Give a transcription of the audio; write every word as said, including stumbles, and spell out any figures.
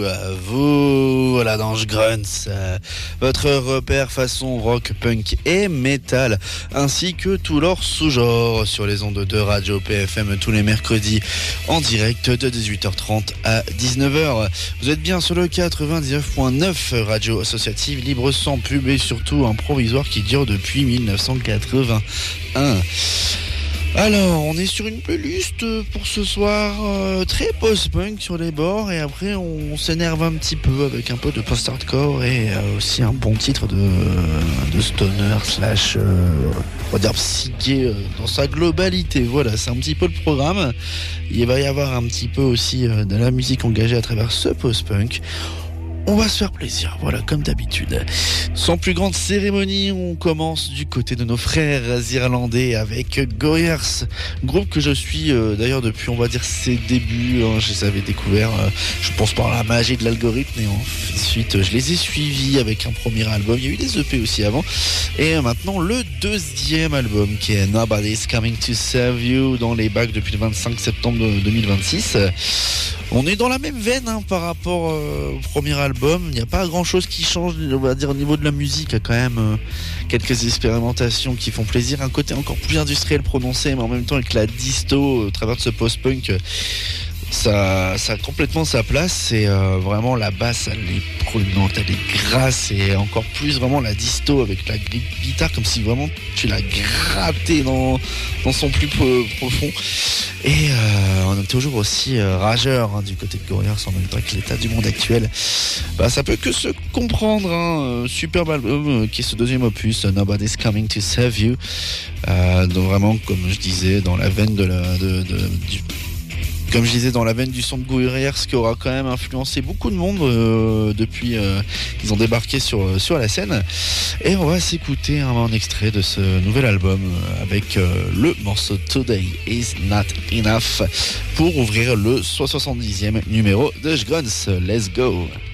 vous, voilà dans Grunts, euh, votre repère façon rock, punk et metal, ainsi que tout leur sous-genre sur les ondes de Radio P F M tous les mercredis en direct de dix-huit heures trente à dix-neuf heures. Vous êtes bien sur le quatre-vingt-dix-neuf point neuf, radio associative libre sans pub et surtout un provisoire qui dure depuis mille neuf cent quatre-vingt-un. Alors, on est sur une playlist pour ce soir euh, très post-punk sur les bords et après on, on s'énerve un petit peu avec un peu de post-hardcore et euh, aussi un bon titre de, de stoner slash, euh, on va dire psyché euh, dans sa globalité. Voilà, c'est un petit peu le programme. Il va y avoir un petit peu aussi euh, de la musique engagée à travers ce post-punk. On va se faire plaisir, voilà, comme d'habitude. Sans plus grande cérémonie, on commence du côté de nos frères irlandais avec Goyers, groupe que je suis euh, d'ailleurs depuis, on va dire, ses débuts. Hein, je les avais découverts, euh, je pense, par la magie de l'algorithme, et ensuite je les ai suivis avec un premier album. Il y a eu des E P aussi avant, et maintenant le deuxième album qui est Nobody's Coming to Save You dans les bacs depuis le vingt-cinq septembre deux mille vingt-six. On est dans la même veine hein, par rapport euh, au premier album. Il n'y a pas grand chose qui change, on va dire, au niveau de la musique. Il y a quand même euh, quelques expérimentations qui font plaisir. Un côté encore plus industriel prononcé, mais en même temps avec la disto au travers de ce post-punk. Ça, ça a complètement sa place. C'est euh, vraiment la basse, elle est prenante, elle est grasse, et encore plus vraiment la disto avec la guitare, comme si vraiment tu l'as gratté dans, dans son plus profond. Et euh, on est toujours aussi euh, rageur hein, du côté de Goyers, en même temps que l'état du monde actuel. Bah, ça peut que se comprendre. Hein. Superbe album euh, qui est ce deuxième opus, Nobody's Coming to Save You. Euh, donc vraiment, comme je disais, dans la veine de la, de, de, du Comme je disais, dans la veine du son de Goyers, qui aura quand même influencé beaucoup de monde euh, depuis euh, qu'ils ont débarqué sur, sur la scène. Et on va s'écouter un, un extrait de ce nouvel album euh, avec euh, le morceau Today Is Not Enough pour ouvrir le soixante-dixième numéro de Grunts. Let's go!